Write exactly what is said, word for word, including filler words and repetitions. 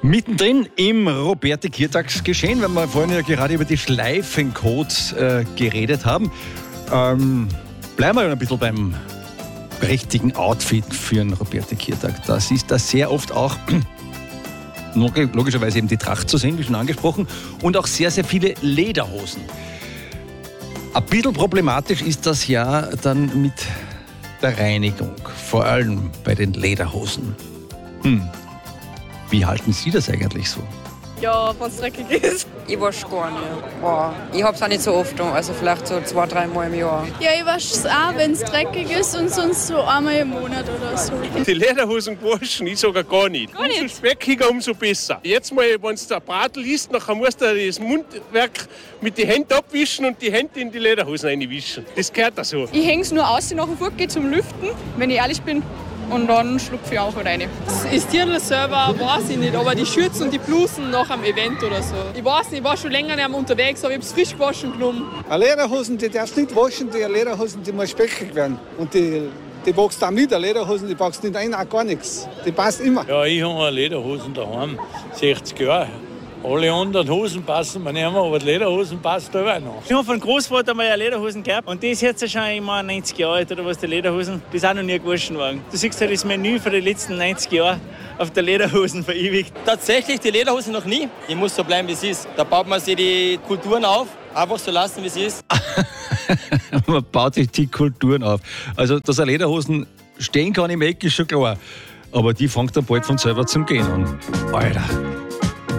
Mittendrin im Roberti-Kirtags-Geschehen, weil wir vorhin ja gerade über die Schleifencodes äh, geredet haben, ähm, bleiben wir ein bisschen beim richtigen Outfit für einen Roberti-Kirtag. Das ist da sehr oft auch logischerweise eben die Tracht zu sehen, wie schon angesprochen, und auch sehr, sehr viele Lederhosen. Ein bisschen problematisch ist das ja dann mit der Reinigung, vor allem bei den Lederhosen. Hm. Wie halten Sie das eigentlich so? Ja, wenn es dreckig ist. Ich wasche gar nicht. Boah. Ich hab's auch nicht so oft, also vielleicht so zwei, drei Mal im Jahr. Ja, ich wasche es auch, wenn es dreckig ist, und sonst so einmal im Monat oder so. Die Lederhosen waschen, ich sogar gar nicht. Gar nicht? Umso speckiger, umso besser. Jetzt mal, wenn es der Bratel ist, nachher musst du das Mundwerk mit den Händen abwischen und die Hände in die Lederhosen reinwischen. Das gehört da so. Ich hänge es nur aus, nach dem Furt gehe zum Lüften, wenn ich ehrlich bin. Und dann schlupfe ich auch rein. Das ist Dirndl selber, weiß ich nicht, aber die Schürzen und die Blusen nach einem Event oder so. Ich weiß nicht, ich war schon länger nicht mehr unterwegs, aber ich habe es frisch gewaschen genommen. Eine Lederhosen, die darfst du nicht waschen, die Lederhosen, die muss speckig werden. Und die, die packst du auch mit, eine Lederhosen, die packst du nicht ein, auch gar nichts. Die passt immer. Ja, ich habe eine Lederhosen daheim, sechzig Jahre. Alle anderen Hosen passen mir nicht mehr, aber die Lederhosen passen da auch noch. Ich habe von Großvater mal eine Lederhosen gehabt und die ist jetzt schon immer neunzig Jahre alt oder was, die Lederhosen. Die ist auch noch nie gewaschen worden. Du siehst ja das Menü für die letzten neunzig Jahre auf der Lederhosen verewigt. Tatsächlich die Lederhose noch nie. Die muss so bleiben, wie sie ist. Da baut man sich die Kulturen auf, einfach so lassen, wie sie ist. Man baut sich die Kulturen auf. Also, dass eine Lederhosen stehen kann im Eck, ist schon klar. Aber die fängt dann bald von selber zum Gehen an. Alter.